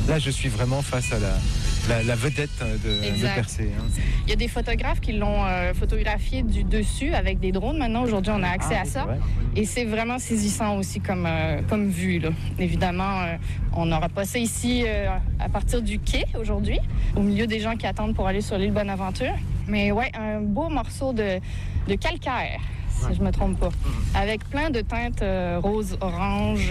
Là, je suis vraiment face à la vedette de Percé. Hein. Il y a des photographes qui l'ont photographié du dessus avec des drones. Maintenant, aujourd'hui, on a accès à ça. Et c'est vraiment saisissant aussi comme vue. Là. Évidemment, on n'aura pas ça ici à partir du quai aujourd'hui, au milieu des gens qui attendent pour aller sur l'île Bonaventure. Mais ouais, un beau morceau de calcaire, si je me trompe pas, avec plein de teintes rose, orange,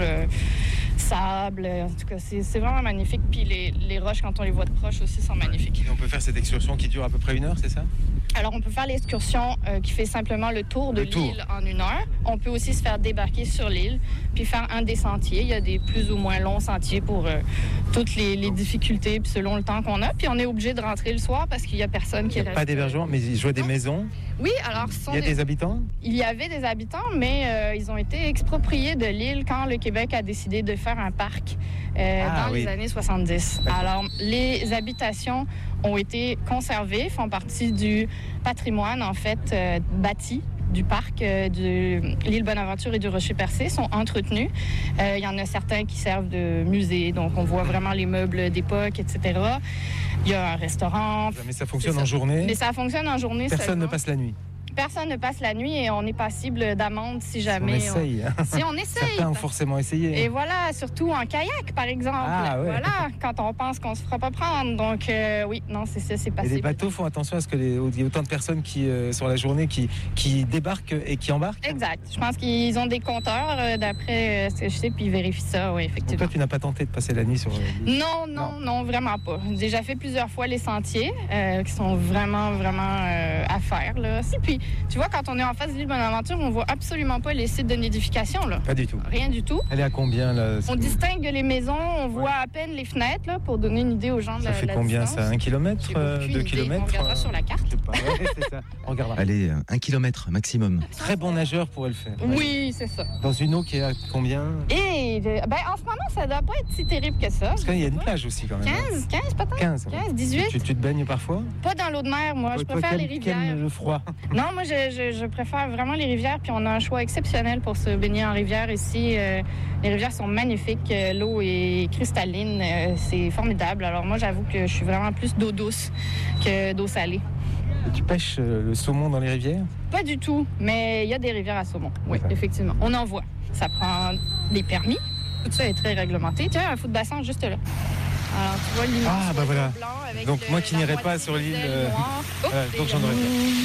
sable. En tout cas, c'est vraiment magnifique. Puis les roches, quand on les voit de proche aussi, sont magnifiques. Et on peut faire cette excursion qui dure à peu près 1 heure, c'est ça? Alors, on peut faire l'excursion qui fait simplement le tour de l'île en 1 heure. On peut aussi se faire débarquer sur l'île puis faire un des sentiers. Il y a des plus ou moins longs sentiers pour toutes les difficultés puis selon le temps qu'on a. Puis on est obligé de rentrer le soir parce qu'il n'y a personne qui reste. Pas d'hébergement, mais je vois des maisons. Oui, alors... Il y a des habitants? Il y avait des habitants, mais ils ont été expropriés de l'île quand le Québec a décidé de faire un parc dans les années 70. Alors, les habitations ont été conservées, font partie du patrimoine, en fait, bâti du parc de l'île Bonaventure et du Rocher Percé, sont entretenus. Il y en a certains qui servent de musée, donc on voit vraiment les meubles d'époque, etc. Il y a un restaurant. Mais ça fonctionne en journée? Mais ça fonctionne en journée Personne seulement. ne passe la nuit? Personne ne passe la nuit et on est passible d'amende si jamais... On essaye. Si on essaye. Certains ont forcément essayé. Et voilà, surtout en kayak, par exemple. Ah, ouais. Voilà, quand on pense qu'on se fera pas prendre. Donc, oui, non, c'est ça, c'est passible. Et les bateaux font attention à ce qu'il y ait autant de personnes qui, sur la journée qui débarquent et qui embarquent? Exact. Je pense qu'ils ont des compteurs, d'après ce que je sais, puis ils vérifient ça, oui, effectivement. Donc toi, tu n'as pas tenté de passer la nuit sur l'île? Non, vraiment pas. J'ai déjà fait plusieurs fois les sentiers, qui sont vraiment à faire, là. Puis, tu vois, quand on est en face de l'île Bonaventure, on voit absolument pas les sites de nidification, là. Pas du tout. Rien du tout. Elle est à combien, là? On distingue les maisons, on voit à peine les fenêtres, là, pour donner une idée aux gens de la distance. Ça fait combien, ça? 1 kilomètre? 2 kilomètres? On regardera sur la carte. Je sais pas, ouais, c'est ça. On regardera. Allez, 1 kilomètre maximum. Très bon nageur pourrait le faire. Oui, c'est ça. Dans une eau qui est à combien? Et en ce moment, ça doit pas être si terrible que ça. Parce qu'il y a une plage aussi, quand même. 15 peut-être? 15, 18? Tu te baignes parfois? Pas dans l'eau de mer, moi. Je préfère les rivières. Le froid. Non, moi, je préfère vraiment les rivières. Puis on a un choix exceptionnel pour se baigner en rivière ici. Les rivières sont magnifiques. L'eau est cristalline. C'est formidable. Alors moi, j'avoue que je suis vraiment plus d'eau douce que d'eau salée. Et tu pêches le saumon dans les rivières? Pas du tout, mais il y a des rivières à saumon. Oui, effectivement. On en voit. Ça prend des permis. Tout ça est très réglementé. Tiens, un fou de bassin juste là. Alors, tu vois l'immense voilà. blanc avec donc moi qui n'irai pas sur l'île, donc j'en aurais pas.